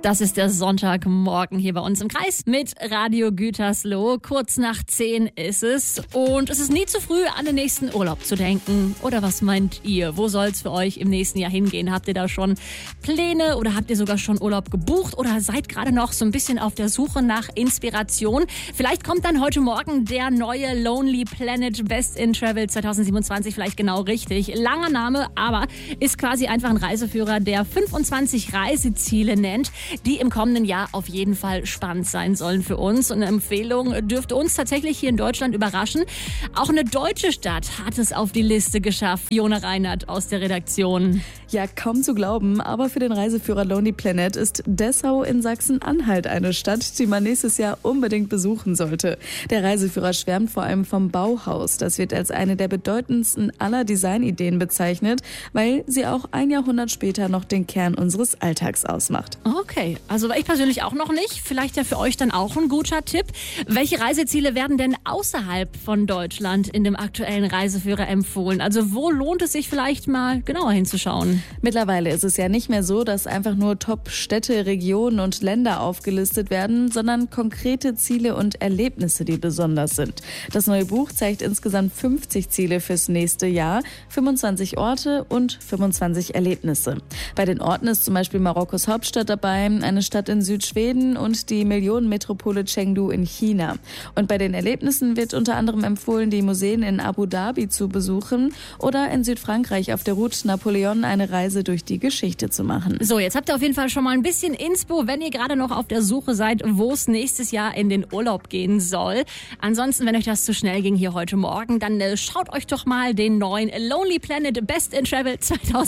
Das ist der Sonntagmorgen hier bei uns im Kreis mit Radio Gütersloh. Kurz nach 10 ist es. Und es ist nie zu früh, an den nächsten Urlaub zu denken. Oder was meint ihr? Wo soll es für euch im nächsten Jahr hingehen? Habt ihr da schon Pläne oder habt ihr sogar schon Urlaub gebucht? Oder seid gerade noch so ein bisschen auf der Suche nach Inspiration? Vielleicht kommt dann heute Morgen der neue Lonely Planet Best in Travel 2027 vielleicht genau richtig. Langer Name, aber ist quasi einfach ein Reiseführer, der 25 Reiseziele nennt, die im kommenden Jahr auf jeden Fall spannend sein sollen für uns. Und eine Empfehlung dürfte uns tatsächlich hier in Deutschland überraschen. Auch eine deutsche Stadt hat es auf die Liste geschafft. Fiona Reinhardt aus der Redaktion. Ja, kaum zu glauben, aber für den Reiseführer Lonely Planet ist Dessau in Sachsen-Anhalt eine Stadt, die man nächstes Jahr unbedingt besuchen sollte. Der Reiseführer schwärmt vor allem vom Bauhaus. Das wird als eine der bedeutendsten aller Designideen bezeichnet, weil sie auch ein Jahrhundert später noch den Kern unseres Alltags ausmacht. Okay, also ich persönlich auch noch nicht. Vielleicht ja für euch dann auch ein guter Tipp. Welche Reiseziele werden denn außerhalb von Deutschland in dem aktuellen Reiseführer empfohlen? Also wo lohnt es sich vielleicht mal genauer hinzuschauen? Mittlerweile ist es ja nicht mehr so, dass einfach nur Top-Städte, Regionen und Länder aufgelistet werden, sondern konkrete Ziele und Erlebnisse, die besonders sind. Das neue Buch zeigt insgesamt 50 Ziele fürs nächste Jahr, 25 Orte und 25 Erlebnisse. Bei den Orten ist zum Beispiel Marokkos Hauptstadt dabei, eine Stadt in Südschweden und die Millionenmetropole Chengdu in China. Und bei den Erlebnissen wird unter anderem empfohlen, die Museen in Abu Dhabi zu besuchen oder in Südfrankreich auf der Route Napoleon eine Reise durch die Geschichte zu machen. So, jetzt habt ihr auf jeden Fall schon mal ein bisschen Inspo, wenn ihr gerade noch auf der Suche seid, wo es nächstes Jahr in den Urlaub gehen soll. Ansonsten, wenn euch das zu schnell ging hier heute Morgen, dann schaut euch doch mal den neuen Lonely Planet Best in Travel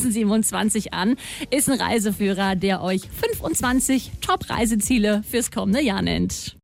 2027 an. Ist ein Reiseführer, der euch 25 Top-Reiseziele fürs kommende Jahr nennt.